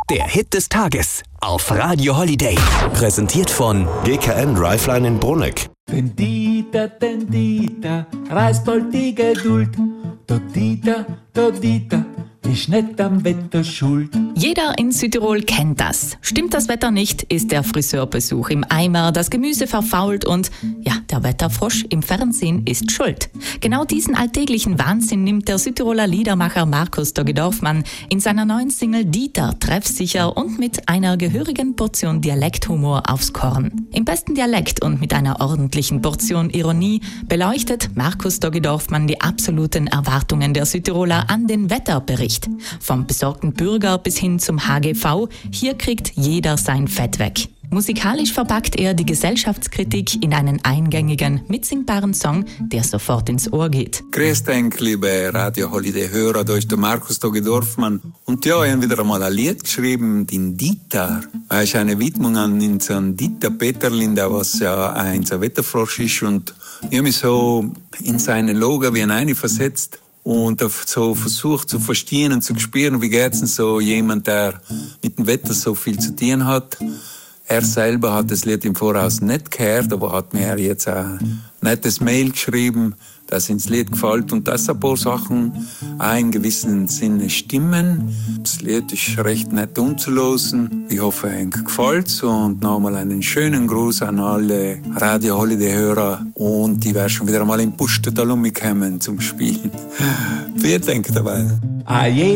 Der Hit des Tages auf Radio Holiday. Präsentiert von GKN Driveline in Bruneck. Tendita, tendita, reißt bald die Geduld. Todita, todita, ist nicht am Wetter schuld. Jeder in Südtirol kennt das. Stimmt das Wetter nicht, ist der Friseurbesuch im Eimer, das Gemüse verfault und ja, der Wetterfrosch im Fernsehen ist schuld. Genau diesen alltäglichen Wahnsinn nimmt der Südtiroler Liedermacher Markus Dogge-Dorfmann in seiner neuen Single Dieter treffsicher und mit einer gehörigen Portion Dialekthumor aufs Korn. Im besten Dialekt und mit einer ordentlichen Portion Ironie beleuchtet Markus Dogge-Dorfmann die absoluten Erwartungen der Südtiroler an den Wetterbericht. Vom besorgten Bürger bis hin zum HGV, hier kriegt jeder sein Fett weg. Musikalisch verpackt er die Gesellschaftskritik in einen eingängigen, mitsingbaren Song, der sofort ins Ohr geht. Grüß dich, liebe Radio Holiday-Hörer, da ist der Markus Dogge-Dorfmann. Und ja, ich habe wieder einmal ein Lied geschrieben, den Dieter. Das ist eine Widmung an unseren Dieter Peterlin, der was ja ein Wetterfrosch ist. Und ich habe mich so in seine Logo wie ein versetzt. Und so versucht zu verstehen und zu spüren, wie geht's denn so jemand, der mit dem Wetter so viel zu tun hat. Er selber hat das Lied im Voraus nicht gehört, aber hat mir jetzt ein nettes Mail geschrieben, das ins Lied gefällt und dass ein paar Sachen auch in gewissem Sinne stimmen. Das Lied ist recht nett umzulosen. Ich hoffe, euch gefällt's und nochmal einen schönen Gruß an alle Radio Holiday-Hörer und ich werde schon wieder einmal im Pustertal umgekommen zum Spielen. Vielen Dank dabei.